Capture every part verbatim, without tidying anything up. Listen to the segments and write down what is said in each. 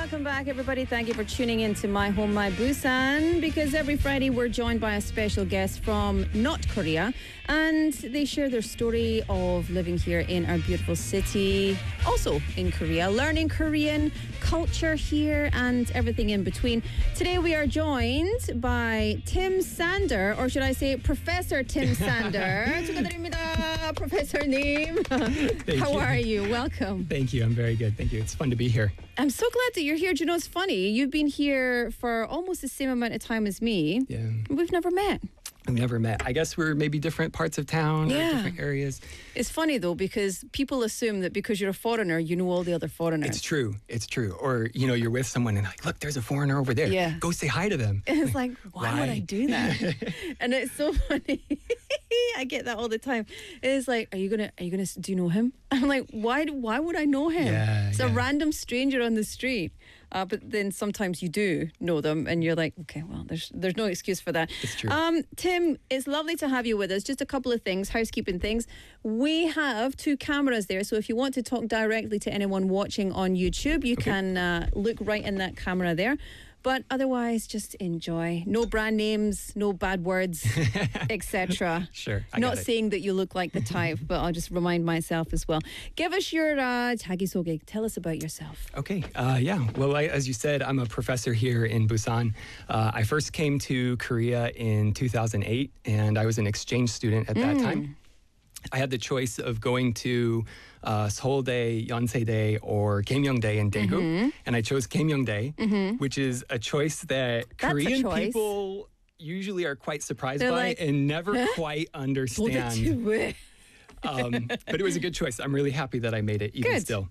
Welcome back, everybody. Thank you for tuning in to My Home, My Busan, because every Friday we're joined by a special guest from not Korea, and they share their story of living here in our beautiful city, also in Korea, learning Korean, culture here, and everything in between. Today we are joined by Tim Sander, or should I say Professor Tim Sander. 축하드립니다, Professor님. How you. are you? Welcome. Thank you. I'm very good. Thank you. It's fun to be here. I'm so glad that you're here. Do you know, it's funny. You've been here for almost the same amount of time as me. Yeah. We've never met. We've never met. I guess we're maybe different parts of town Yeah. or different areas. It's funny, though, because people assume that because you're a foreigner, you know all the other foreigners. It's true. It's true. Or, you know, you're with someone and like, look, there's a foreigner over there. Yeah. Go say hi to them. And it's like, why, Why? would I do that? And it's so funny. I get that all the time. It's like, are you gonna, are you gonna, do you know him? I'm like, why, do- why would I know him? Yeah, it's a yeah. random stranger on the street. Uh, but then sometimes you do know them, and you're like, okay, well, there's there's no excuse for that. It's true. Um, Tim, it's lovely to have you with us. Just a couple of things, housekeeping things. We have two cameras there, so if you want to talk directly to anyone watching on YouTube, you Okay. can uh, look right in that camera there. But otherwise, just enjoy. No brand names, no bad words, et cetera. Sure, I Not got it. saying that you look like the type, but I'll just remind myself as well. Give us your uh, 자기소개. Tell us about yourself. Okay. Uh, yeah. Well, I, as you said, I'm a professor here in Busan. Uh, I first came to Korea in two thousand eight, and I was an exchange student at that time. I had the choice of going to uh, Seouldae, Yonseidae, or Gaemyeongdae in Daegu, Mm-hmm. and I chose Gaemyeongdae, which is a choice that That's a Korean choice. people usually are quite surprised They're by like, and never quite understand. 도대체 왜? um, but it was a good choice. I'm really happy that I made it, even Good. still.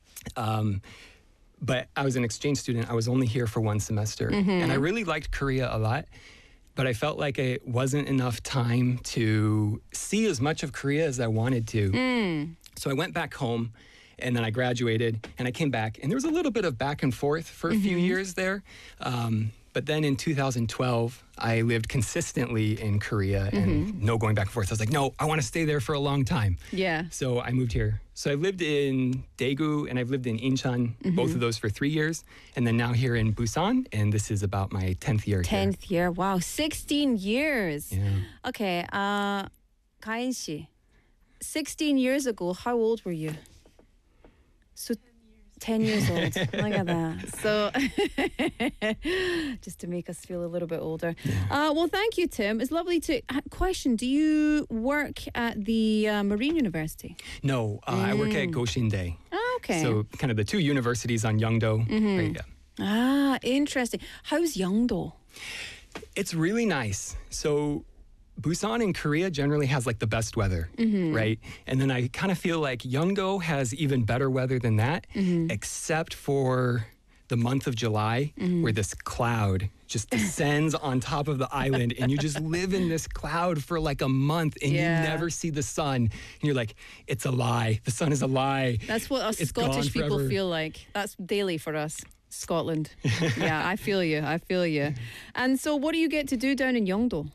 Um, but I was an exchange student. I was only here for one semester, and I really liked Korea a lot. But I felt like it wasn't enough time to see as much of Korea as I wanted to. So I went back home, and then I graduated, and I came back, and there was a little bit of back and forth for a few years there. Um, but then in two thousand twelve, I lived consistently in Korea, and no going back and forth. I was like, no, I want to stay there for a long time. Yeah. So I moved here. So I lived in Daegu and I've lived in Incheon, both of those for three years. And then now here in Busan, and this is about my tenth year here. tenth year. Wow. sixteen years. Yeah. Okay. Uh, 가인 씨. sixteen years ago, how old were you? So ten years old. Look at that. So, just to make us feel a little bit older. Uh, well, thank you, Tim. It's lovely to. Uh, question: do you work at the uh, Marine University? No, uh, I work at Goshinde. Oh, okay. So kind of the two universities on Yeongdo. Right, yeah. ah, interesting. How's Yeongdo? It's really nice. So Busan in Korea generally has like the best weather, right? And then I kind of feel like Yeongdo has even better weather than that, except for the month of July, where this cloud just descends on top of the island, and you just live in this cloud for like a month, and Yeah. you never see the sun. And you're like, it's a lie. The sun is a lie. That's what us It's Scottish gone people forever. feel like. That's daily for us, Scotland. Yeah, I feel you. I feel you. And so, what do you get to do down in Yeongdo?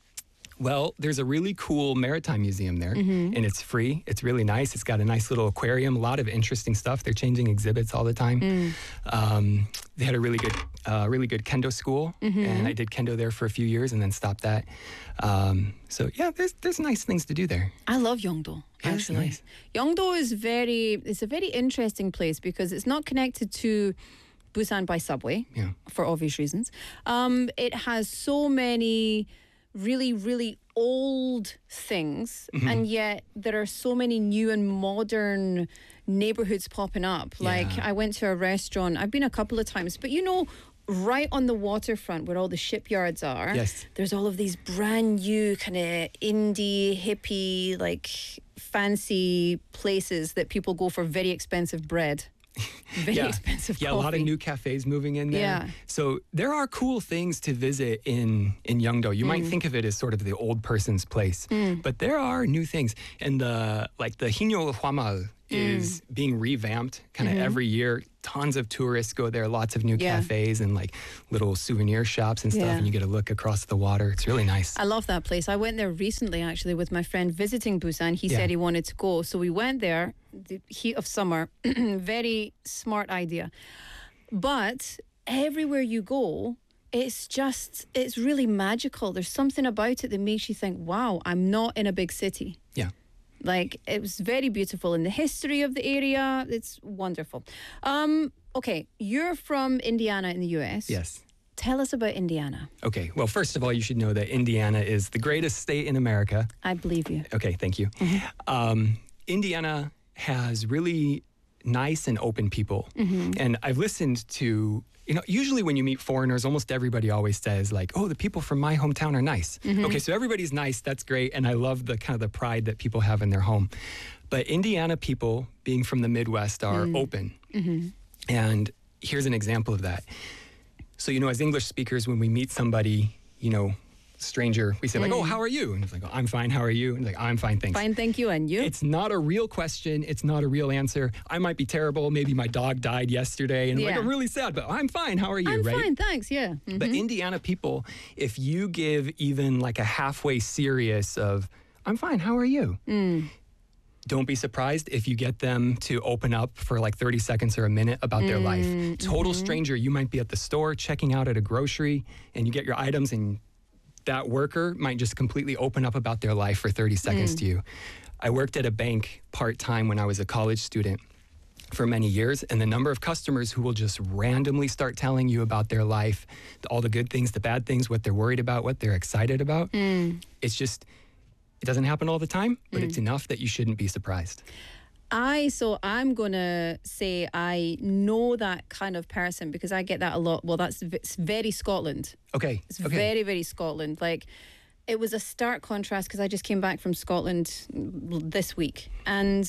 Well, there's a really cool maritime museum there, and it's free. It's really nice. It's got a nice little aquarium, a lot of interesting stuff. They're changing exhibits all the time. Um, they had a really good, uh, really good kendo school, and I did kendo there for a few years, and then stopped that. Um, so yeah, there's there's nice things to do there. I love Yeongdo. Yeah, it's Actually, nice. Yeongdo is very. It's a very interesting place because it's not connected to Busan by subway, Yeah. for obvious reasons. Um, it has so many really, really old things, Mm-hmm. and yet there are so many new and modern neighborhoods popping up. Like, Yeah. I went to a restaurant, I've been a couple of times, but you know, right on the waterfront where all the shipyards are, Yes. there's all of these brand new kind of indie, hippie, like fancy places that people go for very expensive bread. Very yeah. expensive Yeah, coffee. a lot of new cafes moving in there. Yeah. So there are cool things to visit in in Yeongdo. You Mm. might think of it as sort of the old person's place, but there are new things. And the like the Hinyo Hwamal is Mm. being revamped kind of every year. Tons of tourists go there, lots of new Mm-hmm. Yeah. cafes and like little souvenir shops and stuff, Yeah. and you get a look across the water. It's really nice. I love that place. I went there recently, actually, with my friend visiting Busan. He Yeah. said he wanted to go. So we went there, the heat of summer. Very smart idea. But everywhere you go, it's just, it's really magical. There's something about it that makes you think, wow, I'm not in a big city. Yeah. Like, it was very beautiful. And the history of the area, it's wonderful. Um, okay, you're from Indiana in the U S. Yes. Tell us about Indiana. Okay. Well, first of all, you should know that Indiana is the greatest state in America. I believe you. Okay, thank you. Mm-hmm. Um, Indiana has really nice and open people. Mm-hmm. And I've listened to, you know, usually when you meet foreigners, almost everybody always says like, oh, the people from my hometown are nice. Mm-hmm. Okay, so everybody's nice. That's great. And I love the kind of the pride that people have in their home. But Indiana people, being from the Midwest, are mm. open. Mm-hmm. And here's an example of that. So, you know, as English speakers, when we meet somebody, you know, stranger, we say like, mm. oh, how are you? And it's like, oh, I'm fine. How are you? And like, I'm fine, thanks. Fine, thank you. And you? It's not a real question. It's not a real answer. I might be terrible. Maybe my dog died yesterday. And yeah. like, I'm really sad, but I'm fine. How are you? I'm right? fine, thanks. Yeah. Mm-hmm. But Indiana people, if you give even like a halfway serious of, I'm fine. How are you? Mm. Don't be surprised if you get them to open up for like thirty seconds or a minute about mm, their life. Total mm-hmm. stranger. You might be at the store checking out at a grocery and you get your items and that worker might just completely open up about their life for thirty seconds mm. to you. I worked at a bank part-time when I was a college student for many years, and the number of customers who will just randomly start telling you about their life, all the good things, the bad things, what they're worried about, what they're excited about. Mm. It's just, it doesn't happen all the time, but mm. it's enough that you shouldn't be surprised. I, so I'm going to say I know that kind of person because I get that a lot. Well, that's it's very Scotland. Okay. It's okay. very, very Scotland. Like, it was a stark contrast because I just came back from Scotland this week. And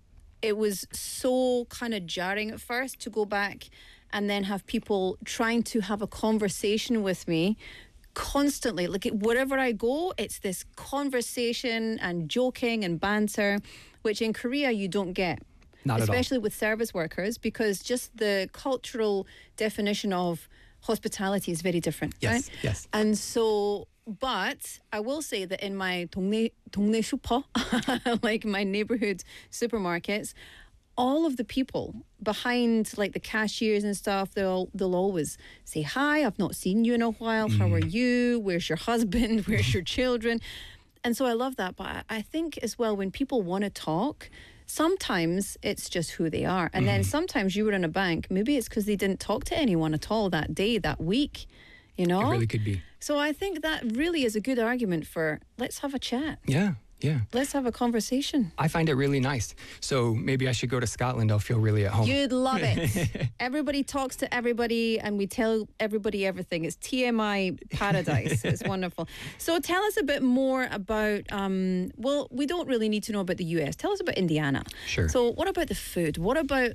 it was so kind of jarring at first to go back and then have people trying to have a conversation with me constantly. Like, wherever I go, it's this conversation and joking and banter, which in Korea you don't get. Not especially at all. With service workers, because just the cultural definition of hospitality is very different. Yes, right? yes. And so, but I will say that in my 동네, 동네 슈퍼, like my neighborhood supermarkets, all of the people behind like the cashiers and stuff, they'll they'll always say, hi, I've not seen you in a while. Mm. How are you? Where's your husband? Where's your children? And so I love that. But I think as well, when people want to talk, sometimes it's just who they are. And mm. then sometimes you were in a bank, maybe it's because they didn't talk to anyone at all that day, that week, you know? It really could be. So I think that really is a good argument for let's have a chat. Yeah. Yeah. Let's have a conversation. I find it really nice. So maybe I should go to Scotland. I'll feel really at home. You'd love it. Everybody talks to everybody and we tell everybody everything. It's T M I paradise. It's wonderful. So tell us a bit more about, um, well, we don't really need to know about the U S. Tell us about Indiana. Sure. So what about the food? What about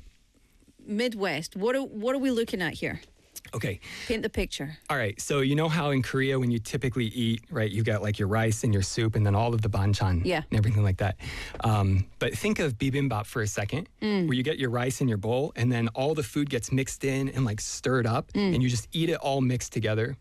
Midwest? What are, what are we looking at here? Okay. Paint the picture. All right. So you know how in Korea when you typically eat, right, you got like your rice and your soup and then all of the banchan yeah. and everything like that. Um, but think of bibimbap for a second, mm. where you get your rice in your bowl and then all the food gets mixed in and like stirred up mm. and you just eat it all mixed together.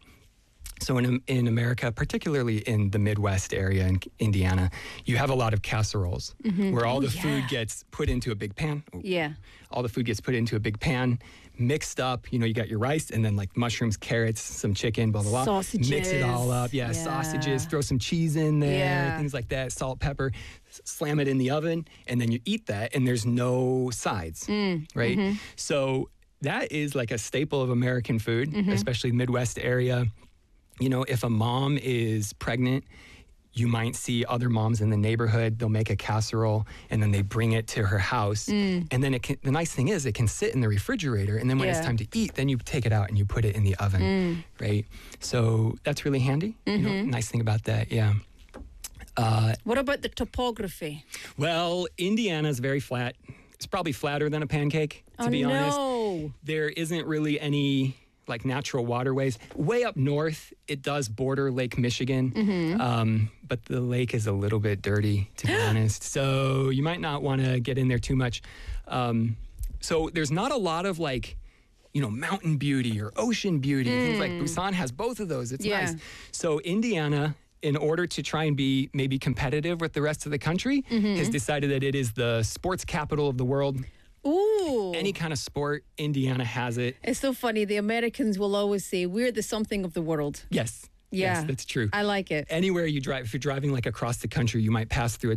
So in in America, particularly in the Midwest area in Indiana, you have a lot of casseroles mm-hmm. where all oh, the yeah. food gets put into a big pan. Oh. Yeah. All the food gets put into a big pan, mixed up. You know, you got your rice and then like mushrooms, carrots, some chicken, blah, blah, blah. Sausages. Mix it all up. Yeah, yeah. Sausages, throw some cheese in there, yeah. things like that, salt, pepper, slam it in the oven, and then you eat that and there's no sides, mm. right? Mm-hmm. So that is like a staple of American food, mm-hmm. especially the Midwest area. You know, if a mom is pregnant, you might see other moms in the neighborhood, they'll make a casserole and then they bring it to her house. Mm. And then it can, the nice thing is it can sit in the refrigerator. And then when yeah. it's time to eat, then you take it out and you put it in the oven, mm. right? So that's really handy. Mm-hmm. You know, nice thing about that, yeah. Uh, what about the topography? Well, Indiana's very flat. It's probably flatter than a pancake, to oh, be honest. No. There isn't really any like natural waterways. Way up north, it does border Lake Michigan, mm-hmm. um, but the lake is a little bit dirty, to be honest. So you might not want to get in there too much. Um, so there's not a lot of like, you know, mountain beauty or ocean beauty. Mm. Things like Busan has both of those. It's yeah. nice. So Indiana, in order to try and be maybe competitive with the rest of the country, mm-hmm. has decided that it is the sports capital of the world. Ooh. Any kind of sport, Indiana has it. It's so funny. The Americans will always say, we're the something of the world. Yes. Yeah. Yes, that's true. I like it. Anywhere you drive, if you're driving like across the country, you might pass through a